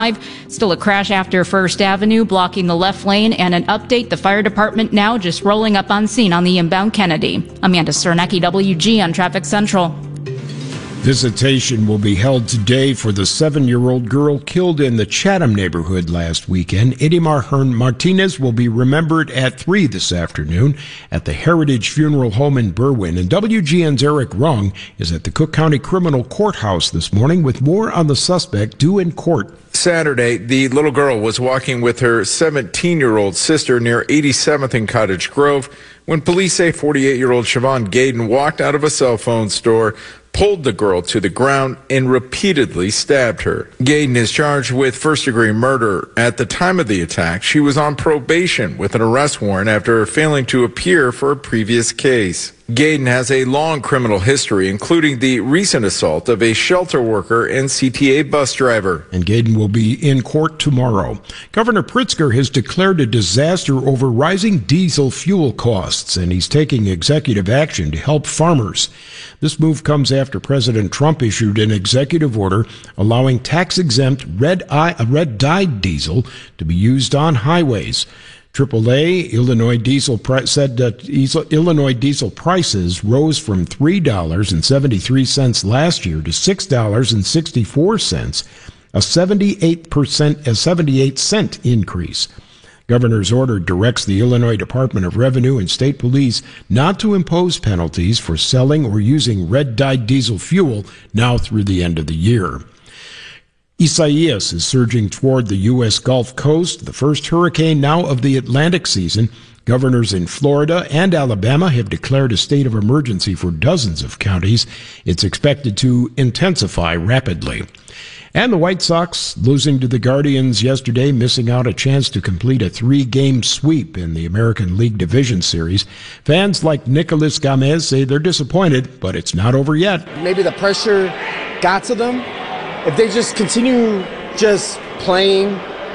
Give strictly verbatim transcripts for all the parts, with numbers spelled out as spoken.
Still a crash after First Avenue, blocking the left lane, and an update, the fire department now just rolling up on scene on the inbound Kennedy. Amanda Cernecki, W G N Traffic Central. Visitation will be held today for the seven-year-old girl killed in the Chatham neighborhood last weekend. Idimar Hearn Martinez will be remembered at three this afternoon at the Heritage Funeral Home in Berwyn. And W G N's Eric Rung is at the Cook County Criminal Courthouse this morning with more on the suspect due in court. Saturday, the little girl was walking with her seventeen-year-old sister near eighty-seventh and Cottage Grove when police say forty-eight-year-old Siobhan Gaden walked out of a cell phone store, pulled the girl to the ground, and repeatedly stabbed her. Gaden is charged with first-degree murder. At the time of the attack, she was on probation with an arrest warrant after failing to appear for a previous case. Gaden has a long criminal history, including the recent assault of a shelter worker and C T A bus driver. And Gaden will be in court tomorrow. Governor Pritzker has declared a disaster over rising diesel fuel costs, and he's taking executive action to help farmers. This move comes after President Trump issued an executive order allowing tax-exempt red, red dyed diesel to be used on highways. triple A Illinois diesel pri- said that Illinois diesel prices rose from three dollars and seventy-three cents last year to six dollars and sixty-four cents, a seventy-eight percent, a seventy-eight cent increase. Governor's order directs the Illinois Department of Revenue and state police not to impose penalties for selling or using red-dyed diesel fuel now through the end of the year. Isaias is surging toward the U S Gulf Coast, the first hurricane now of the Atlantic season. Governors in Florida and Alabama have declared a state of emergency for dozens of counties. It's expected to intensify rapidly. And the White Sox losing to the Guardians yesterday, missing out a chance to complete a three-game sweep in the American League Division Series. Fans like Nicolas Gamez say they're disappointed, but it's not over yet. Maybe the pressure got to them. If they just continue just playing,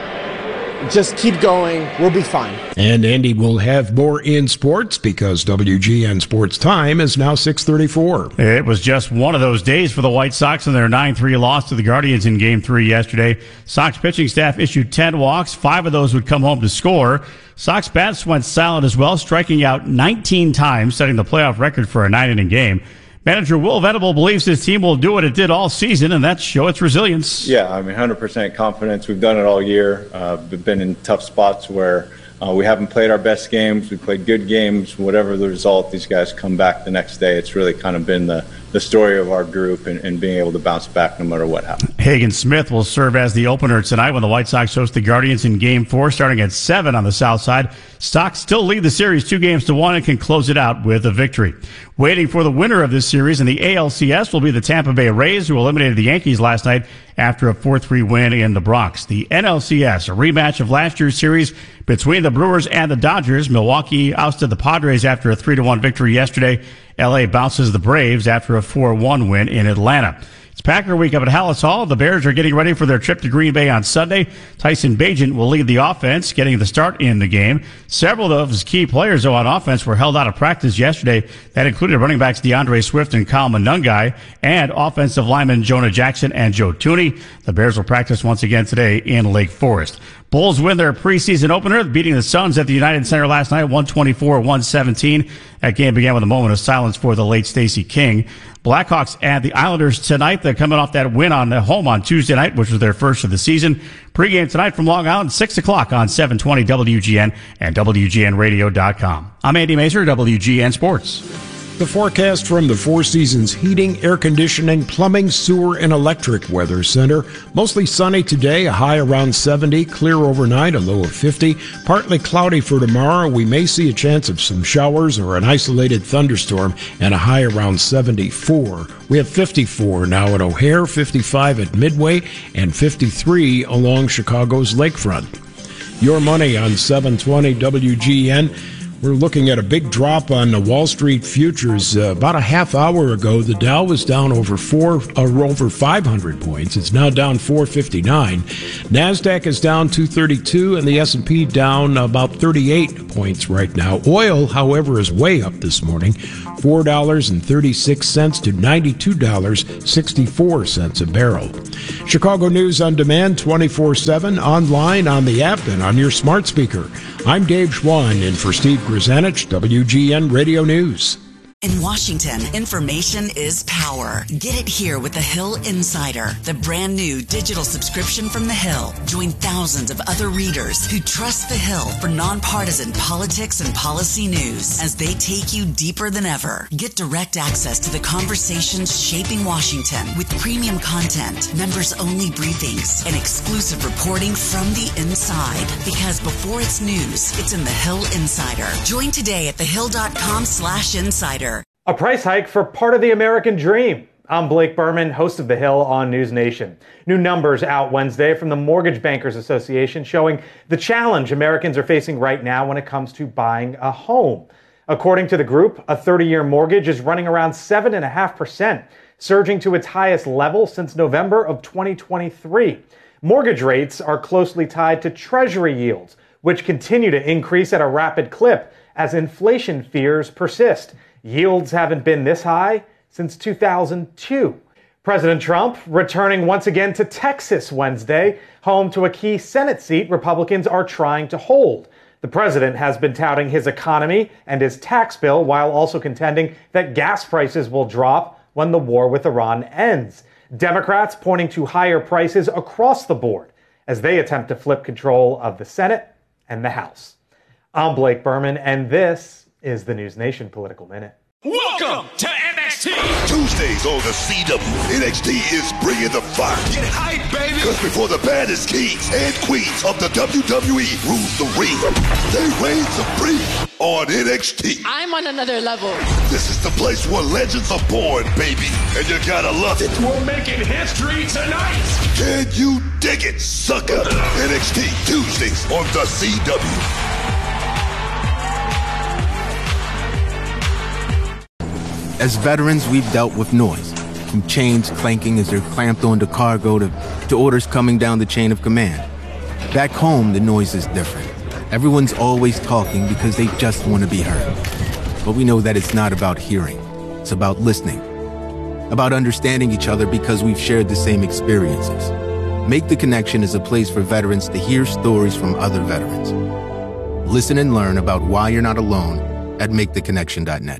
just keep going, we'll be fine. And Andy will have more in sports because W G N Sports Time is now six thirty-four. It was just one of those days for the White Sox in their nine three loss to the Guardians in Game three yesterday. Sox pitching staff issued ten walks. Five of those would come home to score. Sox bats went silent as well, striking out nineteen times, setting the playoff record for a nine-inning game. Manager Will Venable believes his team will do what it did all season, and that's show its resilience. Yeah, I mean, one hundred percent confidence. We've done it all year. Uh, we've been in tough spots where uh, we haven't played our best games. We played good games. Whatever the result, these guys come back the next day. It's really kind of been the, the story of our group and, and being able to bounce back no matter what happens. Hagen Smith will serve as the opener tonight when the White Sox host the Guardians in Game four, starting at seven on the south side. Sox still lead the series two games to one and can close it out with a victory. Waiting for the winner of this series in the A L C S will be the Tampa Bay Rays, who eliminated the Yankees last night after a four three win in the Bronx. The N L C S, a rematch of last year's series between the Brewers and the Dodgers. Milwaukee ousted the Padres after a three to one victory yesterday. L A bounces the Braves after a four one win in Atlanta. It's Packer Week up at Hallis Hall. The Bears are getting ready for their trip to Green Bay on Sunday. Tyson Bagent will lead the offense, getting the start in the game. Several of his key players, though, on offense were held out of practice yesterday. That included running backs DeAndre Swift and Kyle Monungai, and offensive linemen Jonah Jackson and Joe Tooney. The Bears will practice once again today in Lake Forest. Bulls win their preseason opener, beating the Suns at the United Center last night, one twenty-four to one seventeen. That game began with a moment of silence for the late Stacey King. Blackhawks and the Islanders tonight. They're coming off that win on the home on Tuesday night, which was their first of the season. Pre-game tonight from Long Island, six o'clock on seven twenty W G N and W G N radio dot com. I'm Andy Mazer, W G N Sports. The forecast from the Four Seasons Heating, Air Conditioning, Plumbing, Sewer, and Electric Weather Center. Mostly sunny today, a high around seventy. Clear overnight, a low of fifty. Partly cloudy for tomorrow. We may see a chance of some showers or an isolated thunderstorm, and a high around seventy-four. We have fifty-four now at O'Hare, fifty-five at Midway, and fifty-three along Chicago's lakefront. Your money on seven twenty W G N. We're looking at a big drop on the Wall Street futures. Uh, about a half hour ago, the Dow was down over four, or over five hundred points. It's now down four fifty-nine. NASDAQ is down two thirty-two, and the S and P down about thirty-eight points right now. Oil, however, is way up this morning, four dollars and thirty-six cents to ninety-two dollars and sixty-four cents a barrel. Chicago News on Demand, twenty-four seven, online, on the app, and on your smart speaker. I'm Dave Schwan, in for Steve Grzanich, W G N Radio News. In Washington, information is power. Get it here with The Hill Insider, the brand new digital subscription from The Hill. Join thousands of other readers who trust The Hill for nonpartisan politics and policy news as they take you deeper than ever. Get direct access to the conversations shaping Washington with premium content, members-only briefings, and exclusive reporting from the inside. Because before it's news, it's in The Hill Insider. Join today at thehill.com slash insider. A price hike for part of the American dream. I'm Blake Berman, host of The Hill on News Nation. New numbers out Wednesday from the Mortgage Bankers Association showing the challenge Americans are facing right now when it comes to buying a home. According to the group, a thirty-year mortgage is running around seven point five percent, surging to its highest level since November of twenty twenty-three. Mortgage rates are closely tied to Treasury yields, which continue to increase at a rapid clip as inflation fears persist. Yields haven't been this high since two thousand two. President Trump returning once again to Texas Wednesday, home to a key Senate seat Republicans are trying to hold. The president has been touting his economy and his tax bill while also contending that gas prices will drop when the war with Iran ends. Democrats pointing to higher prices across the board as they attempt to flip control of the Senate and the House. I'm Blake Berman, and this is the News Nation Political Minute. Welcome to N X T! Tuesdays on the C W, N X T is bringing the fire. Get hype, baby! Because before the baddest kings and queens of the W W E rule the ring, they reign supreme on N X T. I'm on another level. This is the place where legends are born, baby, and you gotta love it. We're making history tonight! Can you dig it, sucker? N X T, Tuesdays on the C W. As veterans, we've dealt with noise, from chains clanking as they're clamped onto cargo to, to orders coming down the chain of command. Back home, the noise is different. Everyone's always talking because they just want to be heard. But we know that it's not about hearing. It's about listening. About understanding each other because we've shared the same experiences. Make the Connection is a place for veterans to hear stories from other veterans. Listen and learn about why you're not alone at make the connection dot net.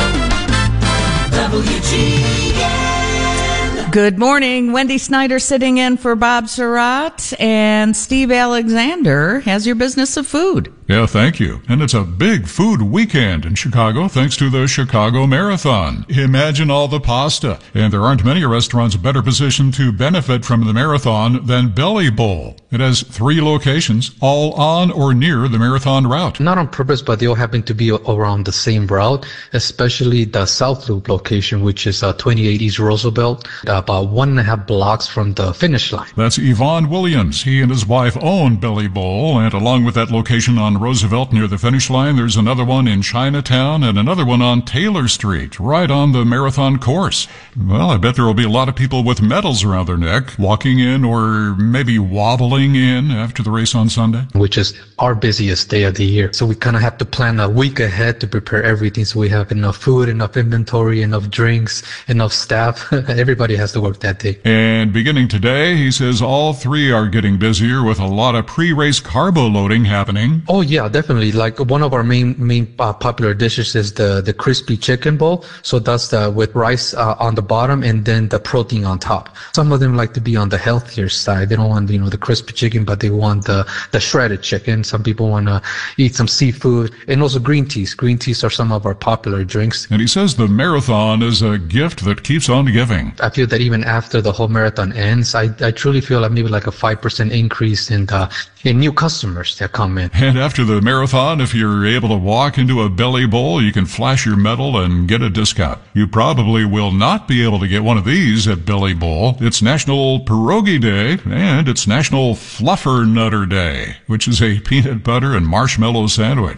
W G N. Good morning. Wendy Snyder sitting in for Bob Surratt, and Steve Alexander has your business of food. Yeah, thank you. And it's a big food weekend in Chicago thanks to the Chicago Marathon. Imagine all the pasta. And there aren't many restaurants better positioned to benefit from the marathon than Belly Bowl. It has three locations, all on or near the marathon route. Not on purpose, but they all happen to be around the same route, especially the South Loop location, which is uh, twenty-eight East Roosevelt, about one and a half blocks from the finish line. That's Yvonne Williams. He and his wife own Belly Bowl, and along with that location on Roosevelt near the finish line, there's another one in Chinatown and another one on Taylor Street, right on the marathon course. Well, I bet there will be a lot of people with medals around their neck, walking in or maybe wobbling in after the race on Sunday. Which is our busiest day of the year. So we kind of have to plan a week ahead to prepare everything so we have enough food, enough inventory, enough drinks, enough staff. Everybody has to work that day. And beginning today, he says all three are getting busier with a lot of pre-race carbo loading happening. Oh, yeah, definitely. Like one of our main main uh, popular dishes is the the crispy chicken bowl. So that's the with rice uh, on the bottom and then the protein on top. Some of them like to be on the healthier side. They don't want, you know, the crispy chicken, but they want the the shredded chicken. Some people want to eat some seafood, and also green teas. Green teas are some of our popular drinks. And he says the marathon is a gift that keeps on giving. I feel that even after the whole marathon ends, I I truly feel like maybe like a five percent increase in the in new customers that come in. And after the marathon, if you're able to walk into a Belly Bowl, you can flash your medal and get a discount. You probably will not be able to get one of these at Belly Bowl. It's National Pierogi Day, and it's National Fluffer Nutter Day, which is a peanut butter and marshmallow sandwich.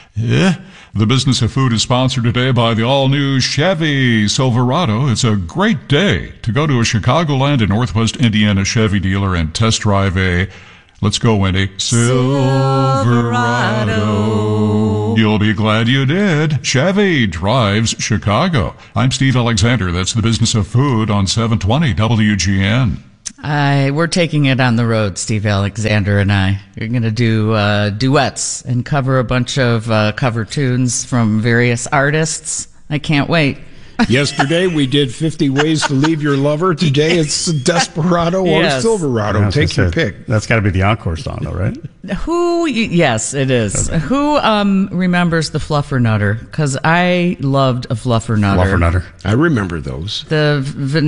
Yeah. The Business of Food is sponsored today by the all-new Chevy Silverado. It's a great day to go to a Chicagoland and Northwest Indiana Chevy dealer and test drive a, let's go, Wendy, Silverado. You'll be glad you did. Chevy drives Chicago. I'm Steve Alexander. That's the Business of Food on seven twenty W G N. I, we're taking it on the road, Steve Alexander and I. We're going to do uh, duets and cover a bunch of uh, cover tunes from various artists. I can't wait. Yesterday we did fifty Ways to Leave Your Lover. Today it's Desperado Yes. or Silverado. Take your say, pick. That's got to be the encore song, though, right? Who, yes, it is. Okay. Who um, remembers the Fluffernutter? Because I loved a Fluffernutter. Fluffernutter. I remember those. The,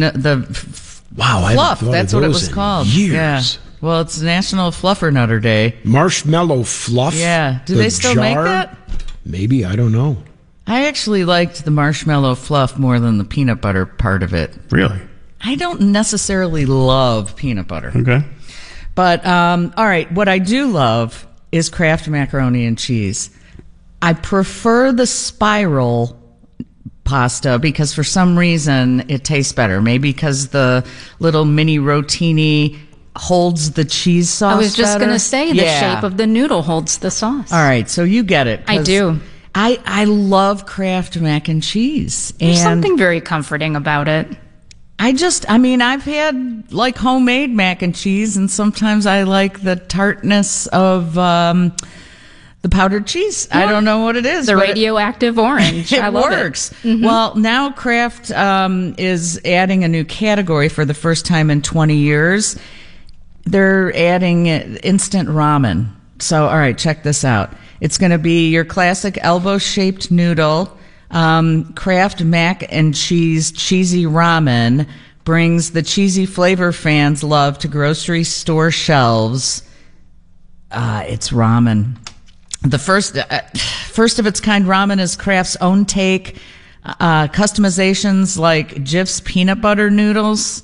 the Wow, I Fluff, haven't thought that's of what it those was in called. years. Yeah. Well, it's National Fluffernutter Day. Marshmallow Fluff. Yeah. Do the they still jar? make that? Maybe, I don't know. I actually liked the marshmallow fluff more than the peanut butter part of it. Really? I don't necessarily love peanut butter. Okay. But, um, all right, what I do love is Kraft macaroni and cheese. I prefer the spiral pasta because for some reason it tastes better. Maybe because the little mini rotini holds the cheese sauce I was just better. going to say the Yeah. shape of the noodle holds the sauce. All right, so you get it. I 'cause do. I, I love Kraft mac and cheese. There's and something very comforting about it. I just, I mean, I've had like homemade mac and cheese, and sometimes I like the tartness of um, the powdered cheese. Yeah. I don't know what it is. The but radioactive orange. It, I it love works. It. Mm-hmm. Well, now Kraft um, is adding a new category for the first time in twenty years. They're adding instant ramen. So, all right, check this out. It's going to be your classic elbow-shaped noodle. Um, Kraft mac and cheese cheesy ramen brings the cheesy flavor fans love to grocery store shelves. Uh, it's ramen. The first, uh, first of its kind ramen is Kraft's own take. Uh, customizations like Jif's peanut butter noodles.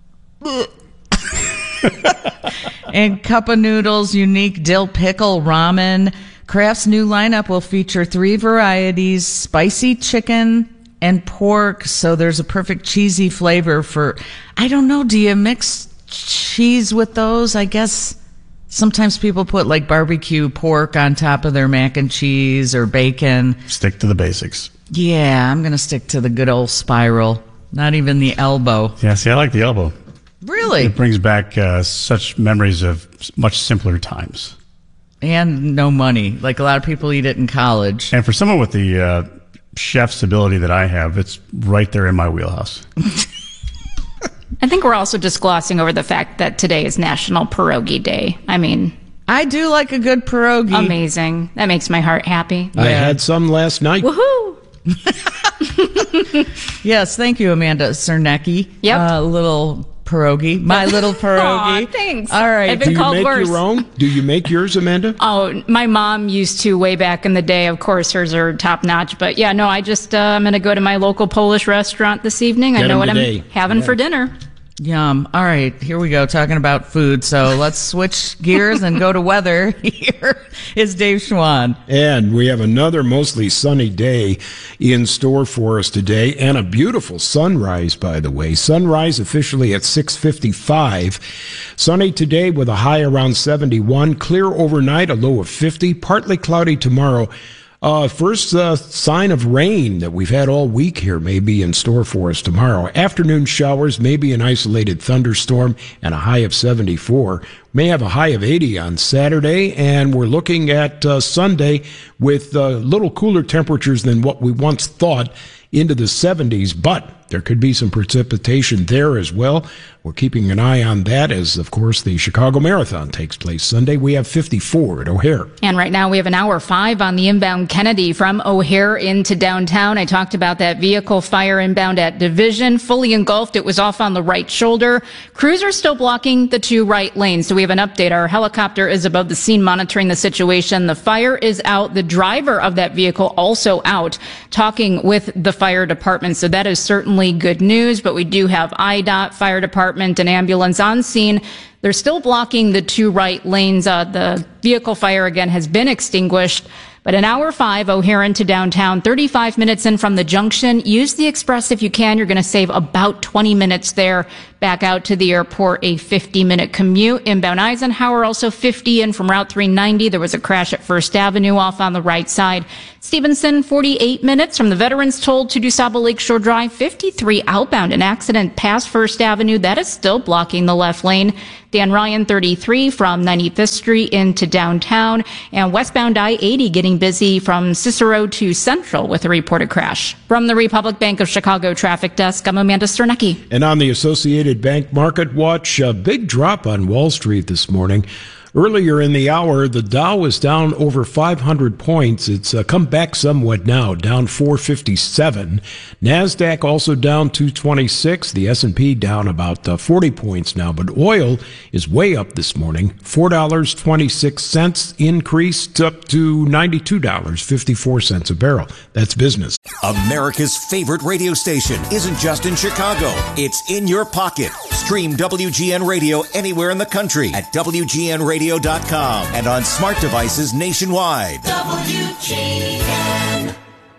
And Cup of Noodles unique dill pickle ramen. Kraft's new lineup will feature three varieties, spicy chicken and pork, so there's a perfect cheesy flavor for, I don't know, do you mix cheese with those? I guess sometimes people put like barbecue pork on top of their mac and cheese or bacon. Stick to the basics. Yeah, I'm going to stick to the good old spiral, not even the elbow. Yeah, see, I like the elbow. Really? It brings back uh, such memories of much simpler times. And no money. Like a lot of people eat it in college. And for someone with the uh, chef's ability that I have, it's right there in my wheelhouse. I think we're also just glossing over the fact that today is National Pierogi Day. I mean, I do like a good pierogi. Amazing. That makes my heart happy. I had some last night. Woohoo! Yes, thank you, Amanda Cernecki. Yep. A uh, little pierogi. My little pierogi. Aw, thanks. All right. I've been Do you called make worse. your own? Do you make yours, Amanda? Oh, my mom used to way back in the day. Of course, hers are top notch. But yeah, no, I just, uh, I'm going to go to my local Polish restaurant this evening. Get I know 'em what today. I'm having Yeah. for dinner. Yum. All right, here we go, talking about food. So let's switch gears and go to weather. Here is Dave Schwan. And we have another mostly sunny day in store for us today, and a beautiful sunrise, by the way. Sunrise officially at six fifty-five. Sunny today with a high around seventy-one. Clear overnight, a low of fifty. Partly cloudy tomorrow. Uh, first uh, sign of rain that we've had all week here may be in store for us tomorrow. Afternoon showers, maybe an isolated thunderstorm, and a high of seventy-four. May have a high of eighty on Saturday, and we're looking at uh, Sunday with a uh, little cooler temperatures than what we once thought, into the seventies, but there could be some precipitation there as well. We're keeping an eye on that as, of course, the Chicago Marathon takes place Sunday. We have fifty-four at O'Hare. And right now we have an hour five on the inbound Kennedy from O'Hare into downtown. I talked about that vehicle fire inbound at Division, fully engulfed. It was off on the right shoulder. Crews are still blocking the two right lanes. So we have an update. Our helicopter is above the scene monitoring the situation. The fire is out. The driver of that vehicle also out talking with the fire department. So that is certainly good news, but we do have I D O T, fire department, and ambulance on scene. They're still blocking the two right lanes. Uh, the vehicle fire, again, has been extinguished, But in hour five, O'Hare into downtown, thirty-five minutes in from the junction. Use the express if you can. You're going to save about twenty minutes there. Back out to the airport, a fifty minute commute. Inbound Eisenhower, also fifty in from Route three ninety. There was a crash at First Avenue off on the right side. Stevenson, forty-eight minutes from the Veterans Toll to DuSable Lakeshore Drive. fifty-three outbound, an accident past First Avenue. That is still blocking the left lane. Dan Ryan, thirty-three from ninety-fifth Street into downtown. And westbound I eighty getting busy from Cicero to Central with a reported crash. From the Republic Bank of Chicago Traffic Desk, I'm Amanda Sternecki. And on the Associated Bank Market Watch, a big drop on Wall Street this morning. Earlier in the hour, the Dow was down over five hundred points. It's uh, come back somewhat now, down four fifty-seven. NASDAQ also down two twenty-six. The S and P down about uh, forty points now. But oil is way up this morning. four dollars and twenty-six cents increased up to ninety-two dollars and fifty-four cents a barrel. That's business. America's favorite radio station isn't just in Chicago. It's in your pocket. Stream W G N Radio anywhere in the country at W G N radio dot com and on smart devices nationwide. W G N.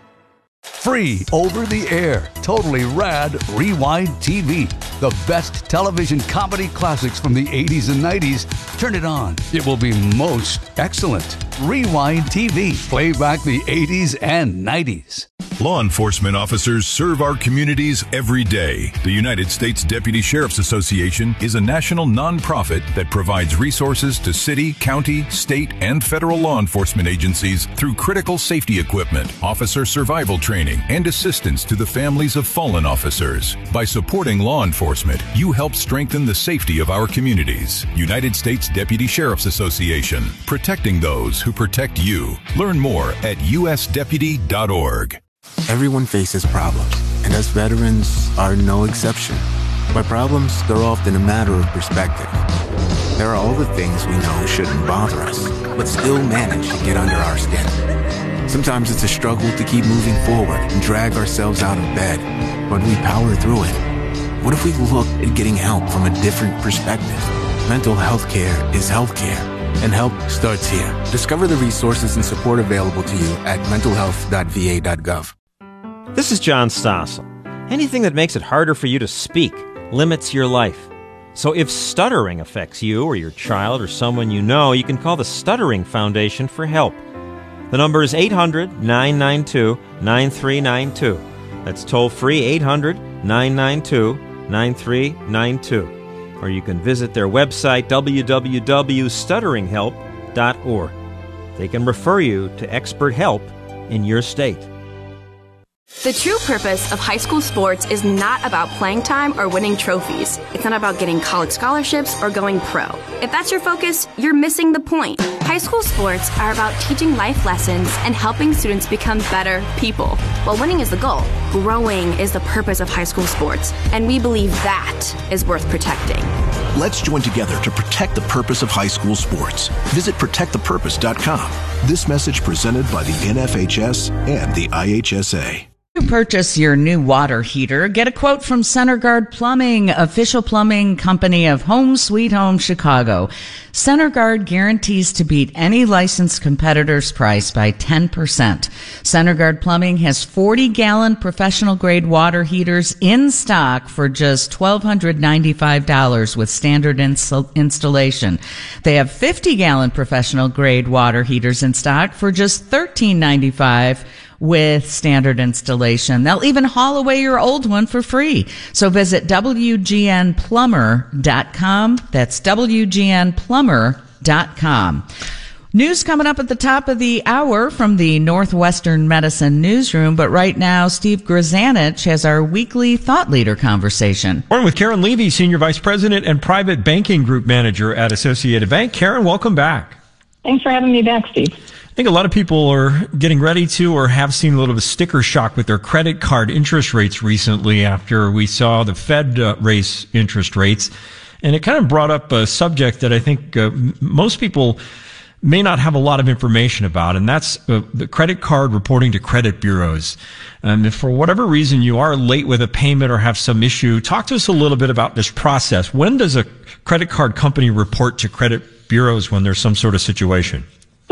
Free over the air, totally rad Rewind T V. The best television comedy classics from the eighties and nineties. Turn it on. It will be most excellent. Rewind T V. Play back the eighties and nineties. Law enforcement officers serve our communities every day. The United States Deputy Sheriff's Association is a national nonprofit that provides resources to city, county, state, and federal law enforcement agencies through critical safety equipment, officer survival training, and assistance to the families of fallen officers. By supporting law enforcement, you help strengthen the safety of our communities. United States Deputy Sheriff's Association, protecting those who protect you. Learn more at U S deputy dot org. Everyone faces problems, and us veterans are no exception. By problems, they're often a matter of perspective. There are all the things we know shouldn't bother us, but still manage to get under our skin. Sometimes it's a struggle to keep moving forward and drag ourselves out of bed, but we power through it. What if we look at getting help from a different perspective? Mental health care is health care, and help starts here. Discover the resources and support available to you at mental health dot v a dot gov. This is John Stossel. Anything that makes it harder for you to speak limits your life. So if stuttering affects you or your child or someone you know, you can call the Stuttering Foundation for help. The number is eight hundred, nine nine two, nine three nine two. That's toll free eight hundred, nine nine two, nine three nine two. Or you can visit their website, w w w dot stuttering help dot org. They can refer you to expert help in your state. The true purpose of high school sports is not about playing time or winning trophies. It's not about getting college scholarships or going pro. If that's your focus, you're missing the point. High school sports are about teaching life lessons and helping students become better people. While winning is the goal, growing is the purpose of high school sports, and we believe that is worth protecting. Let's join together to protect the purpose of high school sports. Visit protect the purpose dot com. This message presented by the N F H S and the I H S A. To purchase your new water heater, get a quote from CenterGuard Plumbing, official plumbing company of Home Sweet Home Chicago. CenterGuard guarantees to beat any licensed competitor's price by ten percent. CenterGuard Plumbing has forty gallon professional grade water heaters in stock for just one thousand two hundred ninety-five dollars with standard ins- installation. They have fifty gallon professional grade water heaters in stock for just thirteen ninety-five dollars with standard installation. They'll even haul away your old one for free. So visit w g n plumber dot com. That's w g n plumber dot com. News coming up at the top of the hour from the Northwestern Medicine Newsroom, but right now, Steve Grzanich has our weekly Thought Leader conversation. Morning with Karen Levy, Senior Vice President and Private Banking Group Manager at Associated Bank. Karen, welcome back. Thanks for having me back, Steve. I think a lot of people are getting ready to or have seen a little bit of sticker shock with their credit card interest rates recently after we saw the Fed uh, raise interest rates. And it kind of brought up a subject that I think uh, most people may not have a lot of information about, and that's uh, the credit card reporting to credit bureaus. And if for whatever reason you are late with a payment or have some issue, talk to us a little bit about this process. When does a credit card company report to credit bureaus when there's some sort of situation?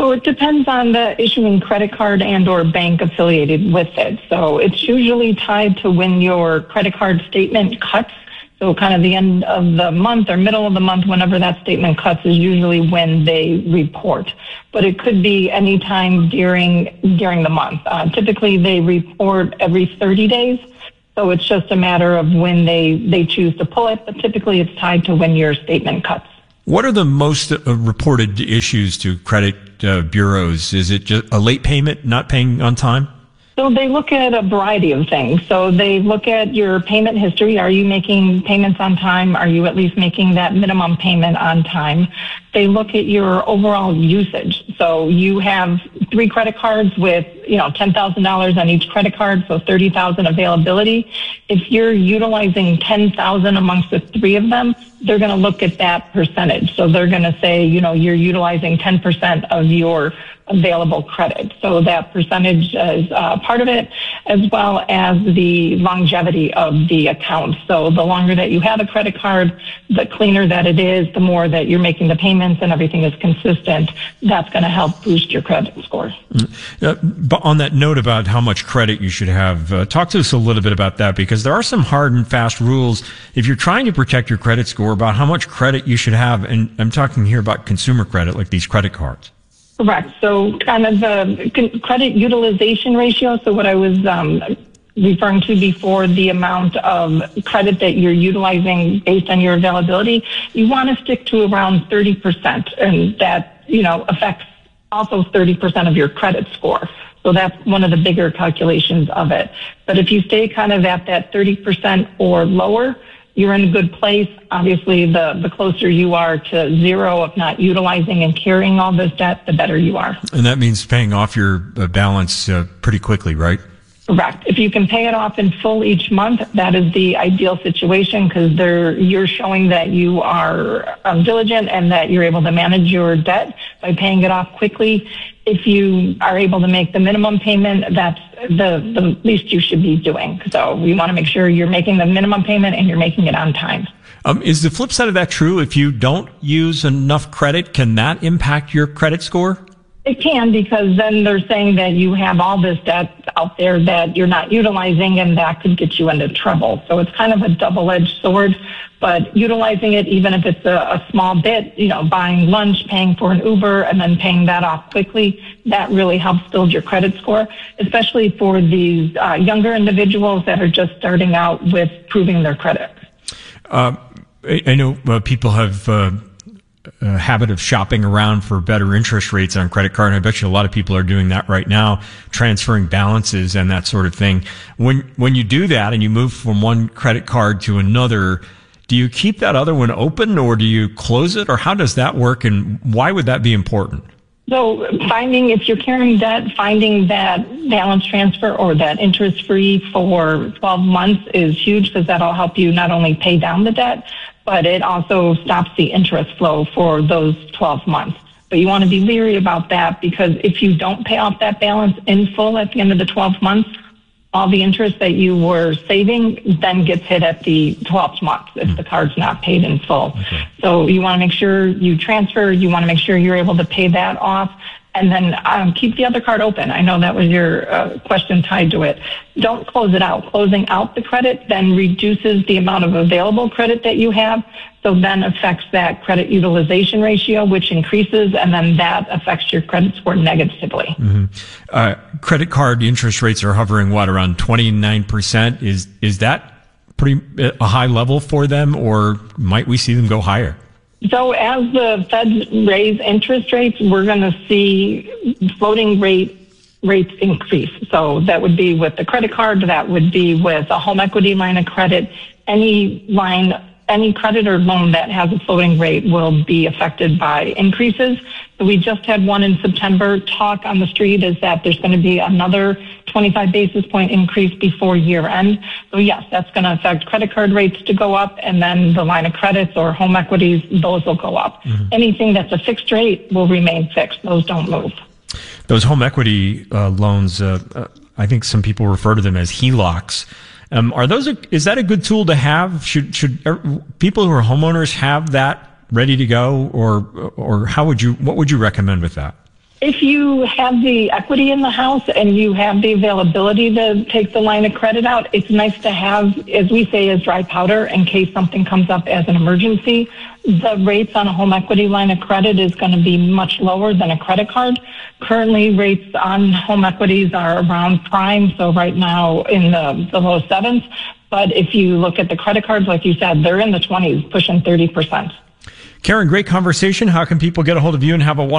So it depends on the issuing credit card and or bank affiliated with it. So it's usually tied to when your credit card statement cuts. So kind of the end of the month or middle of the month, whenever that statement cuts is usually when they report. But it could be any time during during the month. Uh, typically they report every thirty days. So it's just a matter of when they, they choose to pull it. But typically it's tied to when your statement cuts. What are the most uh, reported issues to credit uh, bureaus? Is it just a late payment, not paying on time? So they look at a variety of things. So they look at your payment history. Are you making payments on time? Are you at least making that minimum payment on time? They look at your overall usage. So you have three credit cards with, you know, ten thousand dollars on each credit card, so thirty thousand dollars availability. If you're utilizing ten thousand dollars amongst the three of them, they're going to look at that percentage. So they're going to say, you know, you're utilizing ten percent of your available credit. So that percentage is uh, part of it, as well as the longevity of the account. So the longer that you have a credit card, the cleaner that it is, the more that you're making the payments and everything is consistent. That's going to help boost your credit score. Mm-hmm. Uh, but on that note about how much credit you should have, uh, talk to us a little bit about that, because there are some hard and fast rules if you're trying to protect your credit score about how much credit you should have. And I'm talking here about consumer credit, like these credit cards. Correct. So kind of the credit utilization ratio. So what I was um, referring to before, the amount of credit that you're utilizing based on your availability, you want to stick to around thirty percent. And that, you know, affects also thirty percent of your credit score. So that's one of the bigger calculations of it. But if you stay kind of at that thirty percent or lower, you're in a good place. Obviously, the, the closer you are to zero of not utilizing and carrying all this debt, the better you are. And that means paying off your uh, balance uh, pretty quickly, right? Correct. If you can pay it off in full each month, that is the ideal situation, because they're, you're showing that you are um, diligent and that you're able to manage your debt by paying it off quickly. If you are able to make the minimum payment, that's the, the least you should be doing. So we want to make sure you're making the minimum payment and you're making it on time. Um, is the flip side of that true? If you don't use enough credit, can that impact your credit score? It can, because then they're saying that you have all this debt out there that you're not utilizing, and that could get you into trouble. So it's kind of a double-edged sword, but utilizing it, even if it's a, a small bit, you know, buying lunch, paying for an Uber, and then paying that off quickly, that really helps build your credit score, especially for these uh, younger individuals that are just starting out with proving their credit. Uh, I, I know uh, people have... Uh A habit of shopping around for better interest rates on credit card. And I bet you a lot of people are doing that right now, transferring balances and that sort of thing. When, when you do that and you move from one credit card to another, do you keep that other one open, or do you close it, or how does that work, and why would that be important? So finding, if you're carrying debt, finding that balance transfer or that interest free for twelve months is huge, because that'll help you not only pay down the debt, but it also stops the interest flow for those twelve months. But you want to be leery about that, because if you don't pay off that balance in full at the end of the twelve months, all the interest that you were saving then gets hit at the twelfth month if the card's not paid in full. Okay. So you want to make sure you transfer, you want to make sure you're able to pay that off, and then um, keep the other card open. I know that was your uh, question tied to it. Don't close it out. Closing out the credit then reduces the amount of available credit that you have, so then affects that credit utilization ratio, which increases, and then that affects your credit score negatively. Mm-hmm. Uh, credit card interest rates are hovering, what, around twenty-nine percent? Is, is that pretty a high level for them, or might we see them go higher? So as the Fed raise interest rates, we're going to see floating rate rates increase. So that would be with the credit card, that would be with a home equity line of credit. Any line, any credit or loan that has a floating rate will be affected by increases. So we just had one in September. Talk on the street is that there's going to be another twenty-five basis point increase before year end. So yes, that's going to affect credit card rates to go up, and then the line of credits or home equities, those will go up. Mm-hmm. Anything that's a fixed rate will remain fixed. Those don't move. Those home equity uh, loans, uh, uh, I think some people refer to them as H E L O Cs. Um, are those? A, is that a good tool to have? Should should er, people who are homeowners have that ready to go, or or how would you? What would you recommend with that? If you have the equity in the house and you have the availability to take the line of credit out, it's nice to have, as we say, as dry powder in case something comes up as an emergency. The rates on a home equity line of credit is going to be much lower than a credit card. Currently, rates on home equities are around prime, so right now in the, the low sevens. But if you look at the credit cards, like you said, they're in the twenties, pushing thirty percent. Karen, great conversation. How can people get a hold of you and have a one